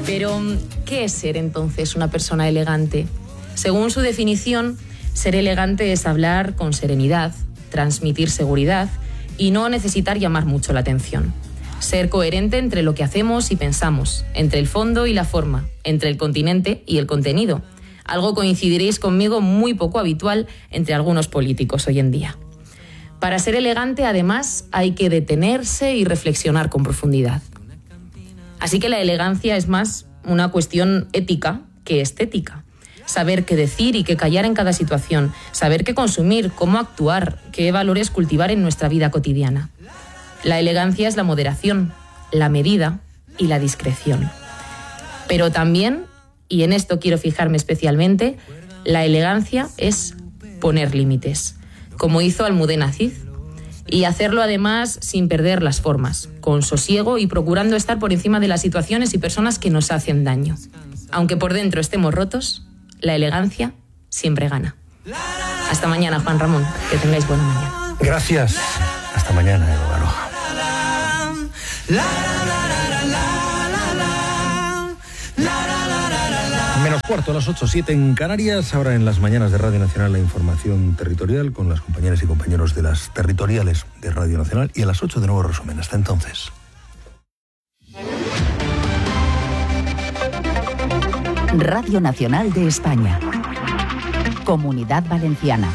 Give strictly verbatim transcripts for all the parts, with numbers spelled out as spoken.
Pero, ¿qué es ser entonces una persona elegante? Según su definición, ser elegante es hablar con serenidad, transmitir seguridad y no necesitar llamar mucho la atención. Ser coherente entre lo que hacemos y pensamos, entre el fondo y la forma, entre el continente y el contenido. Algo, coincidiréis conmigo, muy poco habitual entre algunos políticos hoy en día. Para ser elegante, además, hay que detenerse y reflexionar con profundidad. Así que la elegancia es más una cuestión ética que estética. Saber qué decir y qué callar en cada situación, saber qué consumir, cómo actuar, qué valores cultivar en nuestra vida cotidiana. La elegancia es la moderación, la medida y la discreción. Pero también, y en esto quiero fijarme especialmente, la elegancia es poner límites, como hizo Almudena Cid, y hacerlo además sin perder las formas, con sosiego y procurando estar por encima de las situaciones y personas que nos hacen daño. Aunque por dentro estemos rotos, la elegancia siempre gana. Hasta mañana, Juan Ramón. Que tengáis buena mañana. Gracias. Hasta mañana, Edo Baroja. Menos cuarto, a las ocho, siete en Canarias. Ahora en las mañanas de Radio Nacional la información territorial con las compañeras y compañeros de las territoriales de Radio Nacional. Y a las ocho de nuevo resumen. Hasta entonces. Radio Nacional de España. Comunidad Valenciana.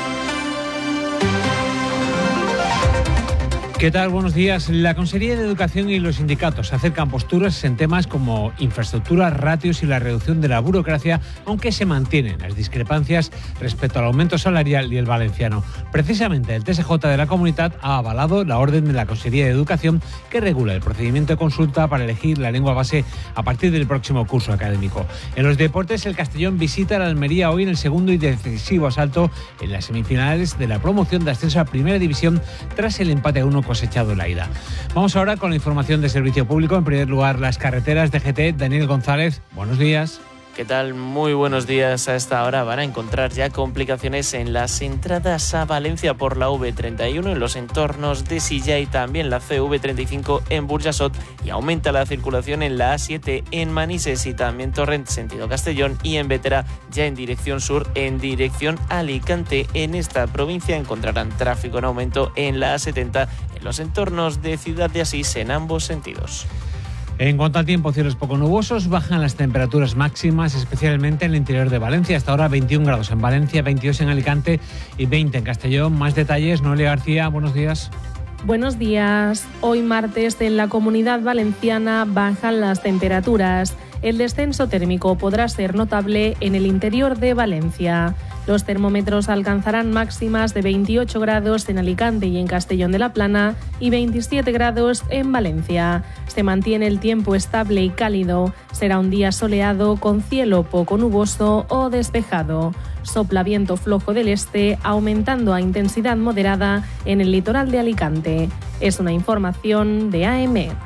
¿Qué tal? Buenos días. La Consejería de Educación y los sindicatos acercan posturas en temas como infraestructuras, ratios y la reducción de la burocracia, aunque se mantienen las discrepancias respecto al aumento salarial y el valenciano. Precisamente el T S J de la Comunidad ha avalado la orden de la Consejería de Educación que regula el procedimiento de consulta para elegir la lengua base a partir del próximo curso académico. En los deportes, el Castellón visita a la Almería hoy en el segundo y decisivo asalto en las semifinales de la promoción de ascenso a Primera División tras el empate a uno con cosechado en la ida. Vamos ahora con la información de servicio público. En primer lugar, las carreteras de G T. Daniel González, buenos días. ¿Qué tal? Muy buenos días. A esta hora van a encontrar ya complicaciones en las entradas a Valencia por la V treinta y uno, en los entornos de Silla y también la C V treinta y cinco en Burjasot, y aumenta la circulación en la A siete en Manises y también Torrent sentido Castellón, y en Bétera ya en dirección sur en dirección Alicante. En esta provincia encontrarán tráfico en aumento en la A setenta en los entornos de Ciudad de Asís en ambos sentidos. En cuanto al tiempo, cielos poco nubosos, bajan las temperaturas máximas, especialmente en el interior de Valencia. Hasta ahora veintún grados en Valencia, veintidós en Alicante y veinte en Castellón. Más detalles, Noelia García, buenos días. Buenos días. Hoy martes en la Comunidad Valenciana bajan las temperaturas. El descenso térmico podrá ser notable en el interior de Valencia. Los termómetros alcanzarán máximas de veintiocho grados en Alicante y en Castellón de la Plana y veintisiete grados en Valencia. Se mantiene el tiempo estable y cálido. Será un día soleado con cielo poco nuboso o despejado. Sopla viento flojo del este, aumentando a intensidad moderada en el litoral de Alicante. Es una información de A E M E T.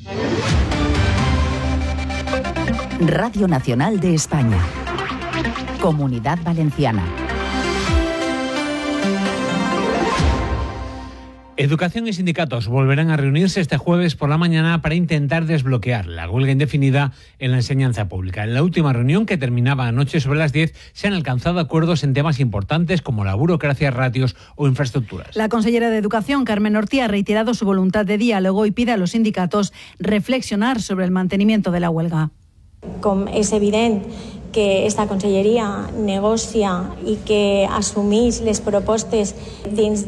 Radio Nacional de España. Comunidad Valenciana. Educación y sindicatos volverán a reunirse este jueves por la mañana para intentar desbloquear la huelga indefinida en la enseñanza pública. En la última reunión, que terminaba anoche sobre las diez, se han alcanzado acuerdos en temas importantes como la burocracia, ratios o infraestructuras. La consellera de Educación, Carmen Ortí, ha reiterado su voluntad de diálogo y pide a los sindicatos reflexionar sobre el mantenimiento de la huelga. Com és evident que esta conselleria negocia i que assumeix les propostes dins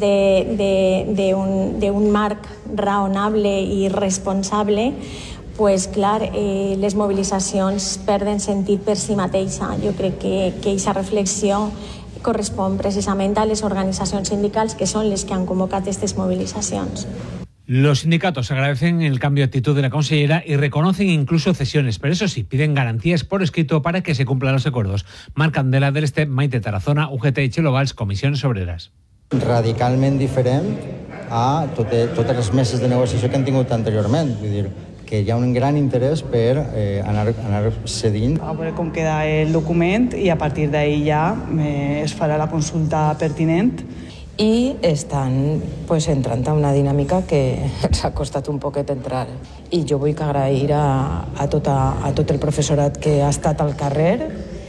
d'un marc raonable i responsable, pues clar, eh, les mobilitzacions perden sentit per si mateixa. Jo crec que aquesta reflexió correspon precisament a les organitzacions sindicals, que són les que han convocat aquestes mobilitzacions. Los sindicatos agradecen el cambio de actitud de la consellera y reconocen incluso cesiones, pero eso sí, piden garantías por escrito para que se cumplan los acuerdos. Marc Candela del Estep, Maite Tarazona, U G T i Txelo Valls, Comissions Obreres. Radicalment diferent a totes, totes les meses de negociació que han tingut anteriorment. Vull dir, que hi ha un gran interès per eh, anar, anar cedint. A veure com queda el document i a partir d'ahí ja eh, es farà la consulta pertinent. i estan pues, entrant a una dinàmica que ens ha costat un poquet entrar. I jo vull que agrair a, a, tota, a tot el professorat que ha estat al carrer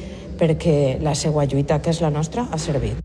perquè la seva lluita, que és la nostra, ha servit.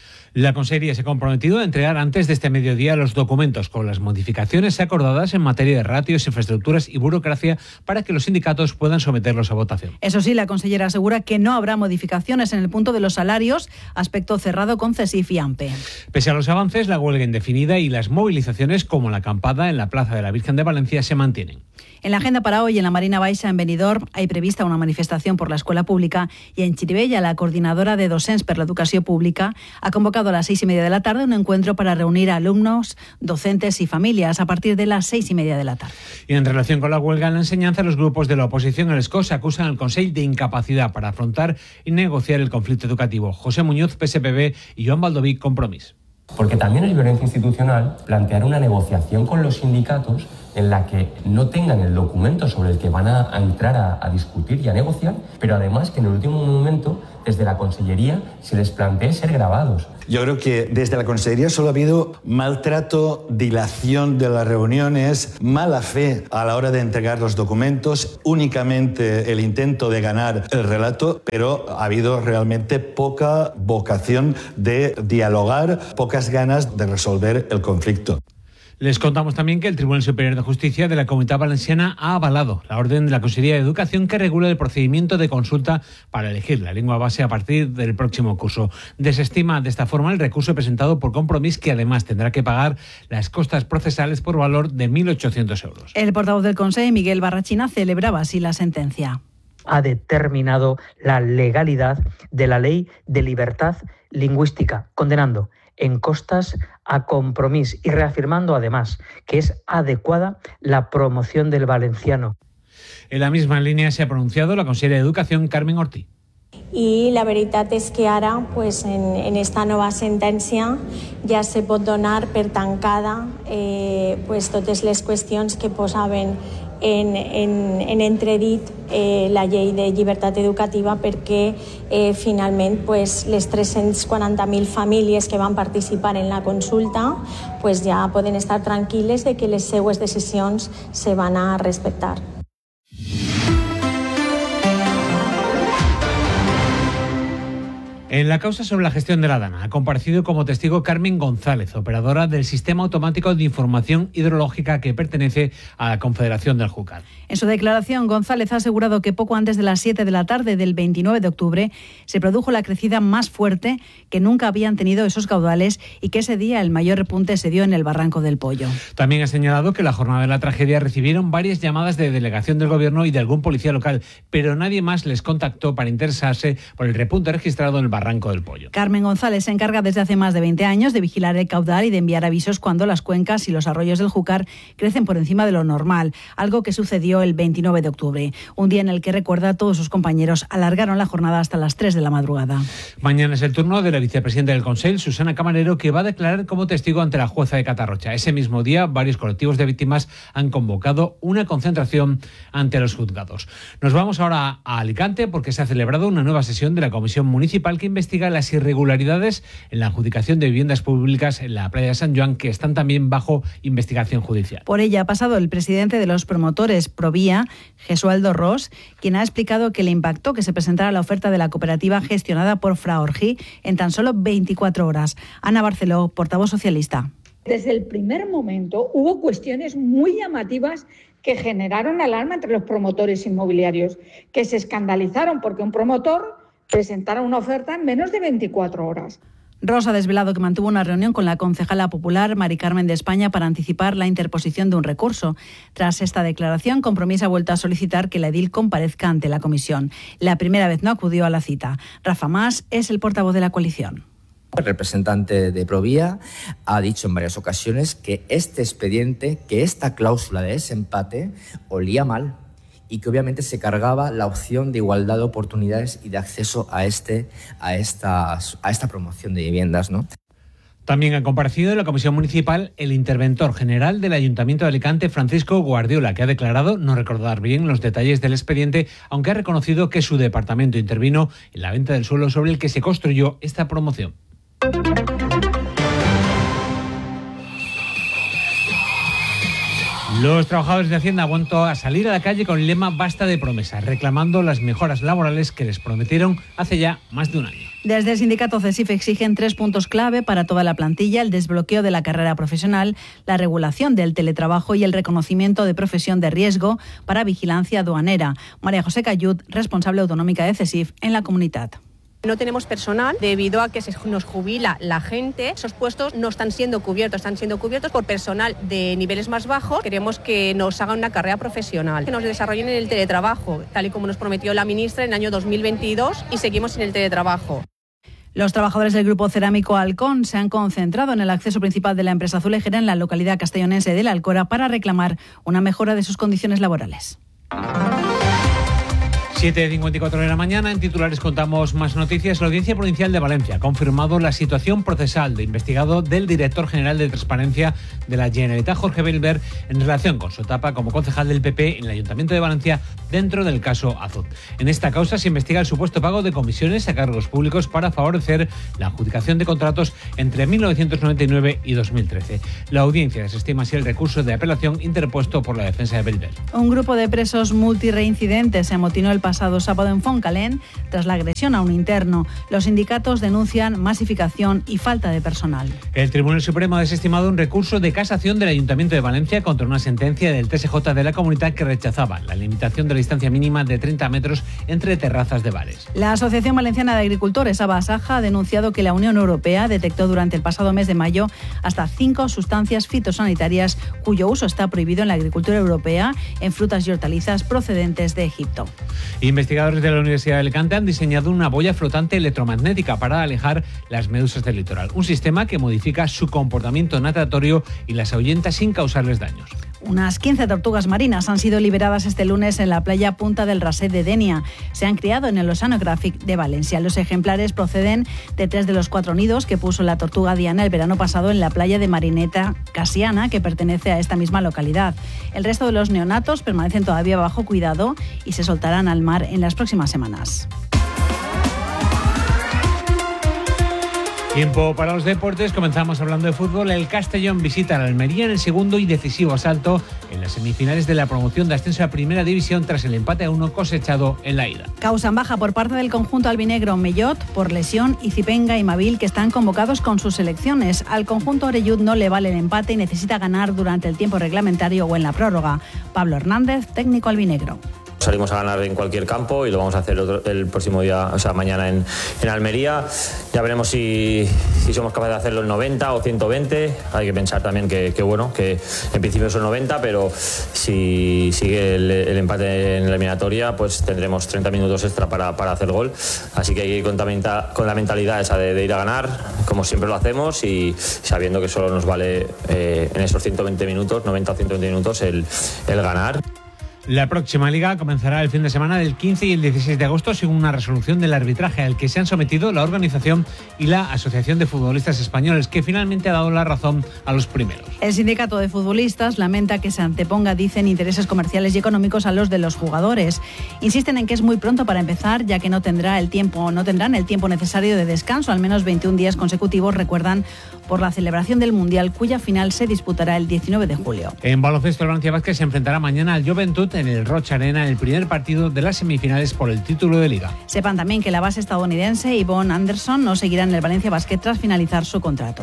La Consejería se ha comprometido a entregar antes de este mediodía los documentos con las modificaciones acordadas en materia de ratios, infraestructuras y burocracia para que los sindicatos puedan someterlos a votación. Eso sí, la consellera asegura que no habrá modificaciones en el punto de los salarios, aspecto cerrado con CESIF y AMPE. Pese a los avances, la huelga indefinida y las movilizaciones como la acampada en la Plaza de la Virgen de Valencia se mantienen. En la agenda para hoy, en la Marina Baixa, en Benidorm, hay prevista una manifestación por la escuela pública y en Chirivella, la coordinadora de Docents per l'Educació Pública ha convocado a las seis y media de la tarde un encuentro para reunir a alumnos, docentes y familias a partir de las seis y media de la tarde. Y en relación con la huelga en la enseñanza, los grupos de la oposición al ESCOS acusan al Consell de incapacidad para afrontar y negociar el conflicto educativo. José Muñoz, P S P B, y Joan Baldoví, Compromís. Porque también es violencia institucional plantear una negociación con los sindicatos en la que no tengan el documento sobre el que van a, a entrar a, a discutir y a negociar, pero además que en el último momento, desde la Consellería, se les plantee ser grabados. Yo creo que desde la Consejería solo ha habido maltrato, dilación de las reuniones, mala fe a la hora de entregar los documentos, únicamente el intento de ganar el relato, pero ha habido realmente poca vocación de dialogar, pocas ganas de resolver el conflicto. Les contamos también que el Tribunal Superior de Justicia de la Comunidad Valenciana ha avalado la orden de la Consejería de Educación que regula el procedimiento de consulta para elegir la lengua base a partir del próximo curso. Desestima de esta forma el recurso presentado por Compromís, que además tendrá que pagar las costas procesales por valor de mil ochocientos euros. El portavoz del Consejo, Miguel Barrachina, celebraba así la sentencia. Ha determinado la legalidad de la Ley de Libertad Lingüística, condenando en costas a Compromís y reafirmando además que es adecuada la promoción del valenciano. En la misma línea se ha pronunciado la consellera de Educación, Carmen Ortí. I la veritat és que ara, pues, en, en esta nova sentència, ja se pot donar per tancada eh, pues, totes les qüestions que posaven en, en, en entredit eh, la llei de llibertat educativa, perquè eh, finalment pues, les tres-cents quaranta mil famílies que van participar en la consulta pues, ja poden estar tranquil·les de que les seues decisions se van a respectar. En la causa sobre la gestión de la Dana ha comparecido como testigo Carmen González, operadora del Sistema Automático de Información Hidrológica que pertenece a la Confederación del Júcar. En su declaración, González ha asegurado que poco antes de las siete de la tarde del veintinueve de octubre se produjo la crecida más fuerte, que nunca habían tenido esos caudales y que ese día el mayor repunte se dio en el Barranco del Pollo. También ha señalado que la jornada de la tragedia recibieron varias llamadas de delegación del Gobierno y de algún policía local, pero nadie más les contactó para interesarse por el repunte registrado en el Barranco del Pollo. Carmen González se encarga desde hace más de veinte años de vigilar el caudal y de enviar avisos cuando las cuencas y los arroyos del Júcar crecen por encima de lo normal, algo que sucedió el veintinueve de octubre, un día en el que, recuerda, todos sus compañeros alargaron la jornada hasta las tres de la madrugada. Mañana es el turno de la vicepresidenta del Consell, Susana Camarero, que va a declarar como testigo ante la jueza de Catarrocha. Ese mismo día, varios colectivos de víctimas han convocado una concentración ante los juzgados. Nos vamos ahora a Alicante porque se ha celebrado una nueva sesión de la Comisión Municipal que investiga las irregularidades en la adjudicación de viviendas públicas en la playa de San Joan, que están también bajo investigación judicial. Por ella ha pasado el presidente de los promotores Provía, Gesualdo Ros, quien ha explicado que le impactó que se presentara la oferta de la cooperativa gestionada por Fraorgi en tan solo veinticuatro horas. Ana Barceló, portavoz socialista. Desde el primer momento hubo cuestiones muy llamativas que generaron alarma entre los promotores inmobiliarios, que se escandalizaron porque un promotor presentara una oferta en menos de veinticuatro horas. Ros ha desvelado que mantuvo una reunión con la concejala popular Mari Carmen de España para anticipar la interposición de un recurso. Tras esta declaración, Compromís ha vuelto a solicitar que la edil comparezca ante la comisión. La primera vez no acudió a la cita. Rafa Mas es el portavoz de la coalición. El representante de Provía ha dicho en varias ocasiones que este expediente, que esta cláusula de desempate olía mal y que obviamente se cargaba la opción de igualdad de oportunidades y de acceso a, este, a, estas, a esta promoción de viviendas, ¿no? También ha comparecido en la Comisión Municipal el interventor general del Ayuntamiento de Alicante, Francisco Guardiola, que ha declarado no recordar bien los detalles del expediente, aunque ha reconocido que su departamento intervino en la venta del suelo sobre el que se construyó esta promoción. Los trabajadores de Hacienda han vuelto a salir a la calle con el lema Basta de promesas, reclamando las mejoras laborales que les prometieron hace ya más de un año. Desde el sindicato CESIF exigen tres puntos clave para toda la plantilla: el desbloqueo de la carrera profesional, la regulación del teletrabajo y el reconocimiento de profesión de riesgo para vigilancia aduanera. María José Cayut, responsable autonómica de CESIF en la comunidad. No tenemos personal debido a que se nos jubila la gente. Esos puestos no están siendo cubiertos, están siendo cubiertos por personal de niveles más bajos. Queremos que nos hagan una carrera profesional, que nos desarrollen en el teletrabajo, tal y como nos prometió la ministra en el año dos mil veintidós, y seguimos sin el teletrabajo. Los trabajadores del grupo cerámico Alcón se han concentrado en el acceso principal de la empresa azulejera en la localidad castellonense de La Alcora para reclamar una mejora de sus condiciones laborales. siete cincuenta y cuatro de la mañana, en titulares contamos más noticias. La Audiencia Provincial de Valencia ha confirmado la situación procesal de investigado del director general de Transparencia de la Generalitat, Jorge Belver, en relación con su etapa como concejal del P P en el Ayuntamiento de Valencia dentro del caso Azud. En esta causa se investiga el supuesto pago de comisiones a cargos públicos para favorecer la adjudicación de contratos entre mil novecientos noventa y nueve y dos mil trece. La audiencia desestima así el recurso de apelación interpuesto por la defensa de Belver. Un grupo de presos multireincidentes se amotinó el pasado sábado en Fontcalent tras la agresión a un interno. Los sindicatos denuncian masificación y falta de personal. El Tribunal Supremo ha desestimado un recurso de casación del Ayuntamiento de Valencia contra una sentencia del T S J de la comunidad que rechazaba la limitación de la distancia mínima de treinta metros entre terrazas de bares. La Asociación Valenciana de Agricultores, Abasaja, ha denunciado que la Unión Europea detectó durante el pasado mes de mayo hasta cinco sustancias fitosanitarias cuyo uso está prohibido en la agricultura europea en frutas y hortalizas procedentes de Egipto. Investigadores de la Universidad de Alicante han diseñado una boya flotante electromagnética para alejar las medusas del litoral. Un sistema que modifica su comportamiento natatorio y las ahuyenta sin causarles daños. Unas quince tortugas marinas han sido liberadas este lunes en la playa Punta del Raset de Denia. Se han criado en el Oceanographic de Valencia. Los ejemplares proceden de tres de los cuatro nidos que puso la tortuga Diana el verano pasado en la playa de Marineta Casiana, que pertenece a esta misma localidad. El resto de los neonatos permanecen todavía bajo cuidado y se soltarán al mar en las próximas semanas. Tiempo para los deportes. Comenzamos hablando de fútbol. El Castellón visita a la Almería en el segundo y decisivo asalto en las semifinales de la promoción de ascenso a Primera División tras el empate a uno cosechado en la ida. Causan baja por parte del conjunto albinegro Mellot por lesión y Zipenga y Mabil, que están convocados con sus selecciones. Al conjunto orellud no le vale el empate y necesita ganar durante el tiempo reglamentario o en la prórroga. Pablo Hernández, técnico albinegro. Salimos a ganar en cualquier campo y lo vamos a hacer otro, el próximo día, o sea, mañana en, en Almería. Ya veremos si, si somos capaces de hacerlo en noventa o ciento veinte. Hay que pensar también que, que bueno, que en principio son noventa, pero si sigue el, el empate en la eliminatoria, pues tendremos treinta minutos extra para, para hacer gol. Así que hay que ir con, con la mentalidad esa de, de ir a ganar, como siempre lo hacemos, y sabiendo que solo nos vale eh, en esos ciento veinte minutos, noventa o ciento veinte minutos, el, el ganar. La próxima liga comenzará el fin de semana del quince y el dieciséis de agosto según una resolución del arbitraje al que se han sometido la organización y la Asociación de Futbolistas Españoles, que finalmente ha dado la razón a los primeros. El sindicato de futbolistas lamenta que se anteponga, dicen, intereses comerciales y económicos a los de los jugadores. Insisten en que es muy pronto para empezar, ya que no tendrá el tiempo, no tendrán el tiempo necesario de descanso, al menos veintiún días consecutivos, recuerdan, por la celebración del Mundial, cuya final se disputará el diecinueve de julio. En baloncesto, el Valencia Basket se enfrentará mañana al Joventut en el Roig Arena en el primer partido de las semifinales por el título de Liga. Sepan también que la base estadounidense Yvonne Anderson no seguirá en el Valencia Basket tras finalizar su contrato.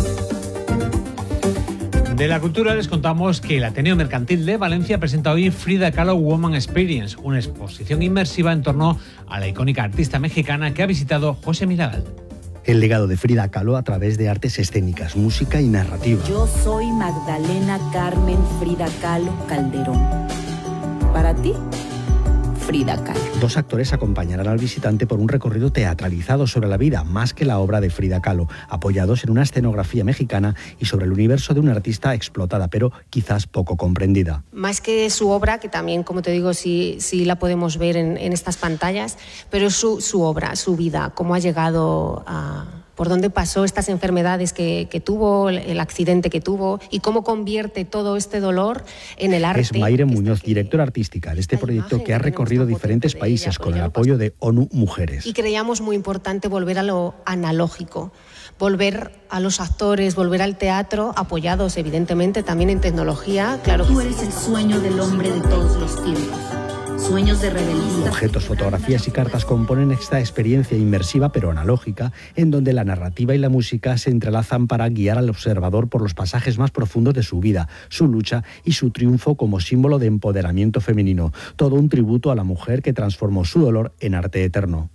De la cultura les contamos que el Ateneo Mercantil de Valencia presenta hoy Frida Kahlo Woman Experience, una exposición inmersiva en torno a la icónica artista mexicana que ha visitado José Miragal. El legado de Frida Kahlo a través de artes escénicas, música y narrativa. Yo soy Magdalena Carmen Frida Kahlo Calderón. Para ti, Frida Kahlo. Dos actores acompañarán al visitante por un recorrido teatralizado sobre la vida, más que la obra de Frida Kahlo, apoyados en una escenografía mexicana y sobre el universo de una artista explotada, pero quizás poco comprendida. Más que su obra, que también, como te digo, sí, sí la podemos ver en, en estas pantallas, pero su, su obra, su vida, cómo ha llegado a... por dónde pasó estas enfermedades que, que tuvo, el accidente que tuvo y cómo convierte todo este dolor en el arte. Es Mayre Muñoz, directora artística de este proyecto que ha recorrido diferentes países con el apoyo de ONU Mujeres. Y creíamos muy importante volver a lo analógico, volver a los actores, volver al teatro, apoyados evidentemente también en tecnología. Claro. Tú eres el sueño del hombre de todos los tiempos. Sueños de rebeldía. Objetos, fotografías y cartas componen esta experiencia inmersiva pero analógica, en donde la narrativa y la música se entrelazan para guiar al observador por los pasajes más profundos de su vida, su lucha y su triunfo como símbolo de empoderamiento femenino. Todo un tributo a la mujer que transformó su dolor en arte eterno.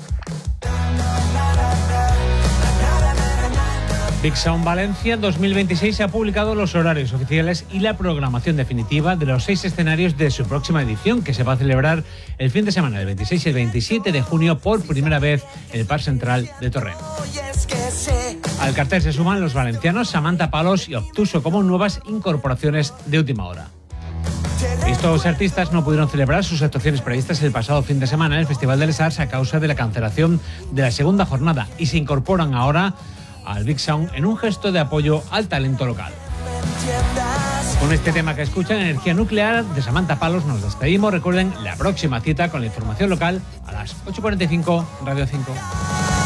Big Sound Valencia dos mil veintiséis se ha publicado los horarios oficiales y la programación definitiva de los seis escenarios de su próxima edición, que se va a celebrar el fin de semana del veintiséis y el veintisiete de junio por primera vez en el Parque Central de Torrent. Al cartel se suman los valencianos Samantha Palos y Obtuso como nuevas incorporaciones de última hora. Estos artistas no pudieron celebrar sus actuaciones previstas el pasado fin de semana en el Festival de Les Arts a causa de la cancelación de la segunda jornada y se incorporan ahora al Big Sound en un gesto de apoyo al talento local. Con este tema que escuchan, Energía Nuclear, de Samantha Palos, nos despedimos. Recuerden la próxima cita con la información local a las ocho cuarenta y cinco, Radio cinco.